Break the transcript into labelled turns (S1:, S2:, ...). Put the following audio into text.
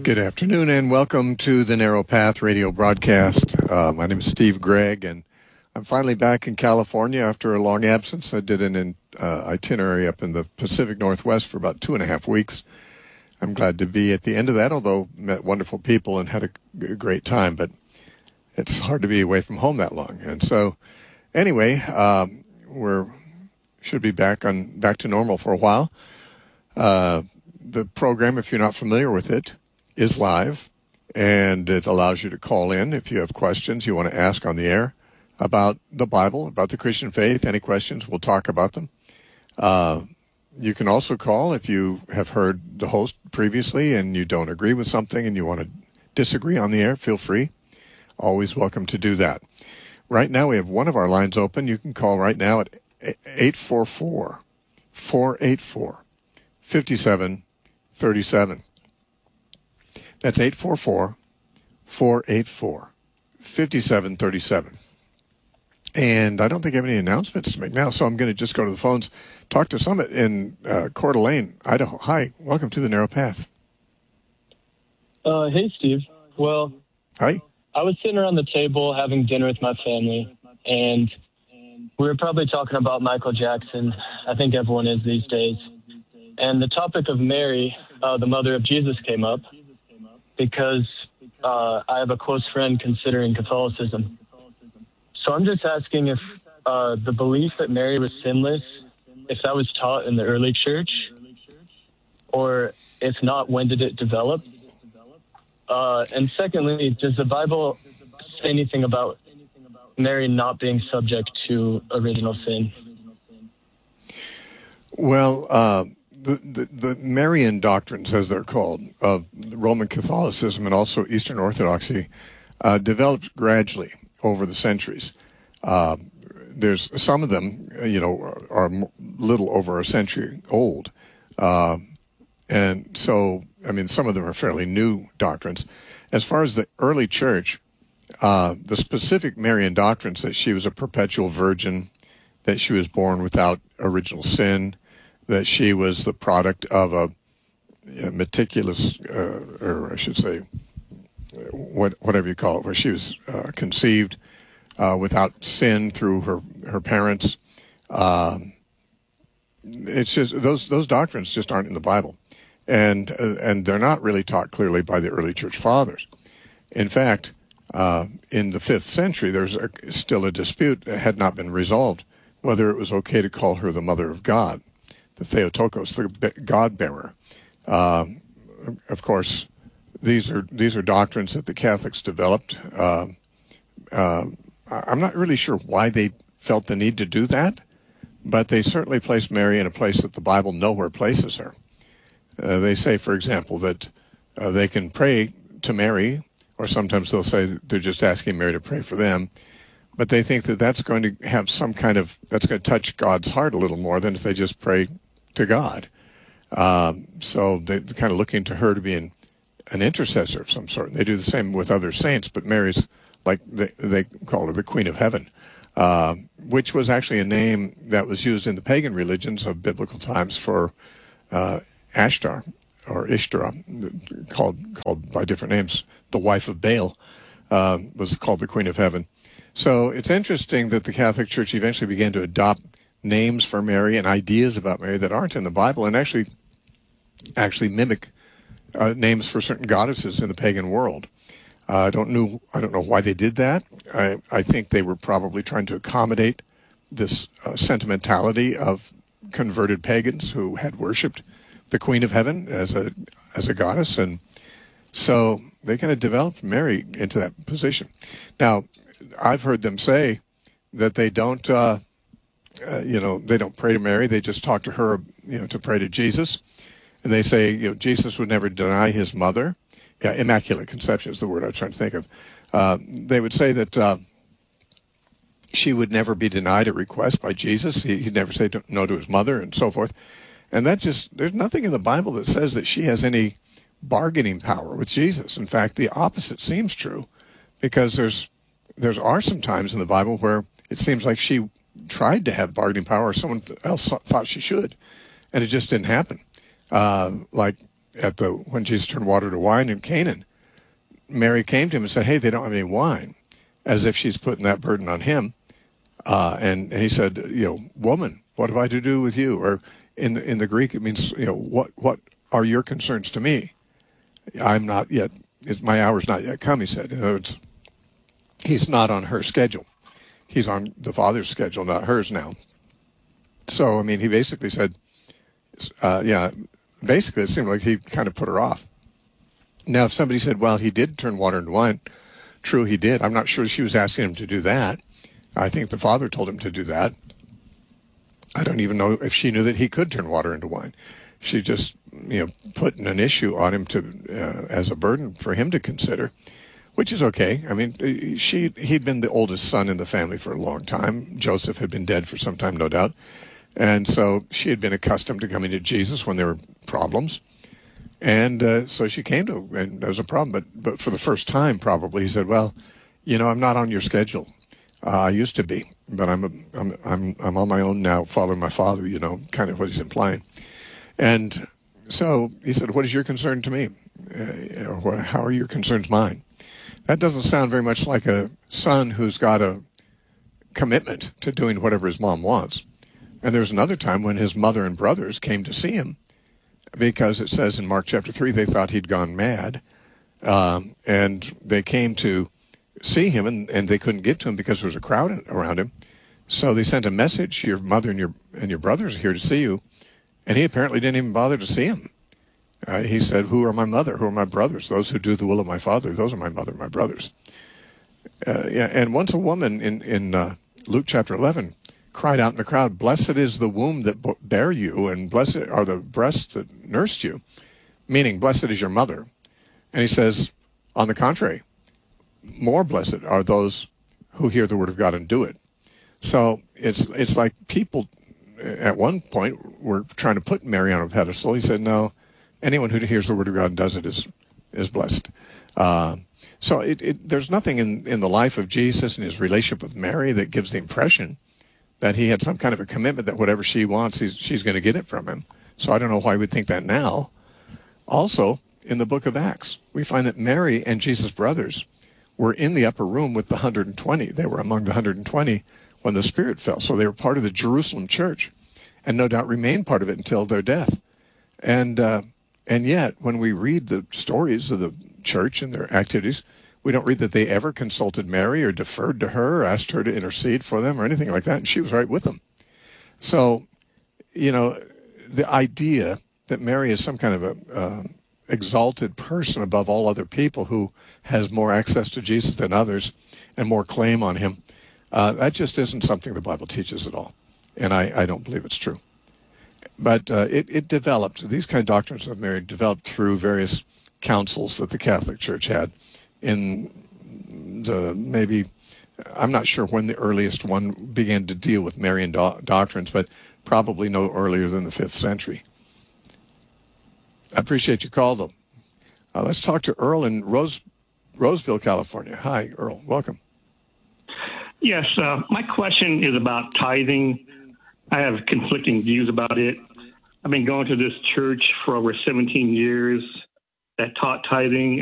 S1: Good afternoon and welcome to the Narrow Path radio broadcast. My name is Steve Gregg and I'm finally back in California after a long absence. I did an itinerary up in the Pacific Northwest for about 2.5 weeks. I'm glad to be at the end of that, although met wonderful people and had a great time, but it's hard to be away from home that long. And so anyway, we're should be back to normal for a while. The program, if you're not familiar with it, is live, and it allows you to call in if you have questions you want to ask on the air about the Bible, about the Christian faith. Any questions, we'll talk about them. You can also call if you have heard the host previously and you don't agree with something and you want to disagree on the air. Feel free. Always welcome to do that. Right now we have one of our lines open. You can call right now at 844-484-5737. That's 844-484-5737. And I don't think I have any announcements to make now, so I'm going to just go to the phones, talk to Summit in Coeur d'Alene, Idaho. Hi, welcome to the Narrow Path.
S2: Hey, Steve. Well,
S1: hi.
S2: I was sitting around the table having dinner with my family, and we were probably talking about Michael Jackson. I think everyone is these days. And the topic of Mary, the mother of Jesus, came up because I have a close friend considering Catholicism. So I'm just asking if the belief that Mary was sinless, if that was taught in the early church, or if not, when did it develop? And secondly, does the Bible say anything about Mary not being subject to original sin?
S1: Well, the Marian doctrines, as they're called, of Roman Catholicism and also Eastern Orthodoxy, developed gradually over the centuries. There's some of them, are a little over a century old. And so, some of them are fairly new doctrines. As far as the early church, the specific Marian doctrines that she was a perpetual virgin, that she was born without original sin, that she was the product of a meticulous, or I should say, whatever you call it, where she was conceived without sin through her parents. It's just those doctrines just aren't in the Bible, and they're not really taught clearly by the early church fathers. In fact, in the 5th century, there's still a dispute that had not been resolved whether it was okay to call her the Mother of God, the Theotokos, the God-bearer. Of course, these are doctrines that the Catholics developed. I'm not really sure why they felt the need to do that, but they certainly placed Mary in a place that the Bible nowhere places her. They say, for example, that they can pray to Mary, or sometimes they'll say they're just asking Mary to pray for them, but they think that that's going to have that's going to touch God's heart a little more than if they just pray to God. So they're kind of looking to her to be an intercessor of some sort. They do the same with other saints, but Mary's like they call her the Queen of Heaven, which was actually a name that was used in the pagan religions of biblical times for Ashtar or Ishtar, called by different names. The wife of Baal was called the Queen of Heaven. So it's interesting that the Catholic Church eventually began to adopt names for Mary and ideas about Mary that aren't in the Bible, and actually mimic names for certain goddesses in the pagan world. I don't know why they did that. I think they were probably trying to accommodate this sentimentality of converted pagans who had worshipped the Queen of Heaven as a goddess, and so they kind of developed Mary into that position. Now, I've heard them say that they don't, they don't pray to Mary. They just talk to her, to pray to Jesus. And they say, Jesus would never deny his mother. Yeah, Immaculate Conception is the word I was trying to think of. They would say that she would never be denied a request by Jesus. He'd never say no to his mother and so forth. And there's nothing in the Bible that says that she has any bargaining power with Jesus. In fact, the opposite seems true, because there are some times in the Bible where it seems like she tried to have bargaining power, or someone else thought she should, and it just didn't happen. Like when Jesus turned water to wine in Canaan, Mary came to him and said, "Hey, they don't have any wine," as if she's putting that burden on him. And he said, "Woman, what have I to do with you?" Or in the Greek, it means, what are your concerns to me? I'm not yet. My hour's not yet come. He said, he's not on her schedule. He's on the Father's schedule, not hers now. So, he basically said, basically it seemed like he kind of put her off. Now, if somebody said, well, he did turn water into wine, true, he did. I'm not sure she was asking him to do that. I think the Father told him to do that. I don't even know if she knew that he could turn water into wine. She just, put an issue on him as a burden for him to consider, which is okay. He'd been the oldest son in the family for a long time. Joseph had been dead for some time, no doubt. And so she had been accustomed to coming to Jesus when there were problems. And so she came to him, and there was a problem. But for the first time, probably, he said, well, I'm not on your schedule. I used to be, but I'm on my own now, following my Father, kind of what he's implying. And so he said, what is your concern to me? How are your concerns mine? That doesn't sound very much like a son who's got a commitment to doing whatever his mom wants. And there's another time when his mother and brothers came to see him, because it says in Mark chapter 3, they thought he'd gone mad. And they came to see him, and they couldn't get to him because there was a crowd around him. So they sent a message, your mother and your brothers are here to see you. And he apparently didn't even bother to see him. He said, who are my mother? Who are my brothers? Those who do the will of my Father. Those are my mother and my brothers. And once a woman in Luke chapter 11 cried out in the crowd, blessed is the womb that bare you, and blessed are the breasts that nursed you, meaning blessed is your mother. And he says, on the contrary, more blessed are those who hear the word of God and do it. So it's like people at one point were trying to put Mary on a pedestal. He said, no, anyone who hears the word of God and does it is blessed. So there's nothing in the life of Jesus and his relationship with Mary that gives the impression that he had some kind of a commitment that whatever she wants, she's going to get it from him. So I don't know why we'd think that now. Also, in the book of Acts, we find that Mary and Jesus' brothers were in the upper room with the 120. They were among the 120 when the Spirit fell. So they were part of the Jerusalem church, and no doubt remained part of it until their death. And yet, when we read the stories of the church and their activities, we don't read that they ever consulted Mary or deferred to her or asked her to intercede for them or anything like that, and she was right with them. So, the idea that Mary is some kind of a exalted person above all other people who has more access to Jesus than others and more claim on him, that just isn't something the Bible teaches at all. And I don't believe it's true. But it developed, these kind of doctrines of Mary developed through various councils that the Catholic Church had in I'm not sure when the earliest one began to deal with Marian doctrines, but probably no earlier than the 5th century. I appreciate your call, though. Let's talk to Earl in Roseville, California. Hi, Earl. Welcome.
S3: Yes, my question is about tithing. I have conflicting views about it. I've been going to this church for over 17 years that taught tithing,